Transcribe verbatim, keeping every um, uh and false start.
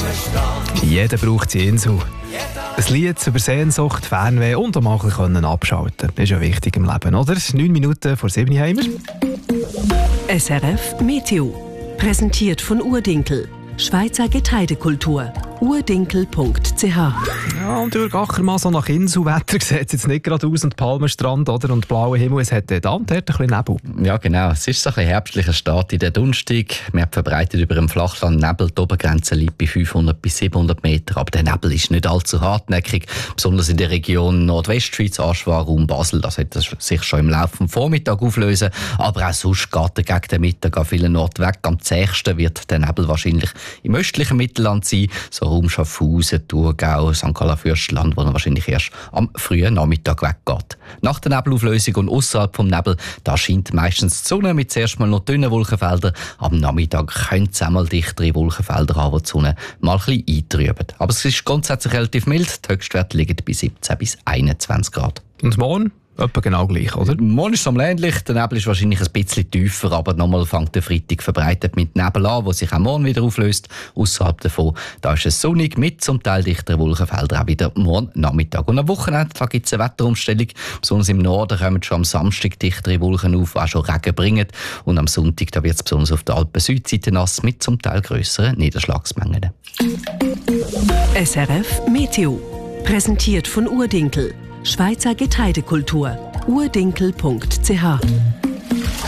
Jeder braucht die Insel. Ein Lied über Sehnsucht, Fernweh und auch mal ein bisschen abschalten. Das ist ja wichtig im Leben, oder? Neun Minuten vor sieben haben wir. S R F Meteo. Präsentiert von Urdinkel. Schweizer Getreidekultur. urdinkel punkt c h. Ja, und durch Achermann so nach Inselwetter sieht es jetzt nicht gerade aus und Palmenstrand oder, und blauer Himmel. Es hat da und dort ein bisschen Nebel. Ja, genau. Es ist so ein bisschen herbstlicher Start in der Donnerstag. Wir haben verbreitet über dem Flachland Nebel. Die Obergrenze liegt bei fünfhundert bis siebenhundert Meter. Aber der Nebel ist nicht allzu hartnäckig. Besonders in der Region Nordwestschweiz, Aarschwa, Raum Basel. Das wird sich schon im Laufe des Vormittags auflösen. Aber auch sonst geht er gegen den Mittag an vielen Orten weg. Am zähigsten wird der Nebel wahrscheinlich im östlichen Mittelland sein. So Raum Schaffhausen, Thurgau, Sankt Gallen-Fürstenland, wo er wahrscheinlich erst am frühen Nachmittag weggeht. Nach der Nebelauflösung und außerhalb vom Nebel, da scheint meistens die Sonne mit zuerst mal noch dünnen Wolkenfeldern. Am Nachmittag können es einmal dichtere Wolkenfelder haben, wo die Sonne mal ein bisschen eintrüben. Aber es ist grundsätzlich relativ mild. Die Höchstwerte liegen bei siebzehn bis einundzwanzig Grad. Und morgen? Etwa genau gleich, oder? Morgen ist es am ähnlich. Der Nebel ist wahrscheinlich ein bisschen tiefer, aber nochmal fängt der Freitag verbreitet mit Nebel an, der sich auch morgen wieder auflöst. Außerhalb davon, da ist es sonnig mit zum Teil dichteren Wolkenfeldern auch wieder morgen Nachmittag. Und am Wochenende gibt es eine Wetterumstellung. Besonders im Norden kommen schon am Samstag dichtere Wolken auf, die auch schon Regen bringen. Und am Sonntag da wird es besonders auf der Alpen-Südseite nass mit zum Teil grösseren Niederschlagsmengen. S R F Meteo. Präsentiert von Urdinkel. Schweizer Getreidekultur. urdinkel punkt c h.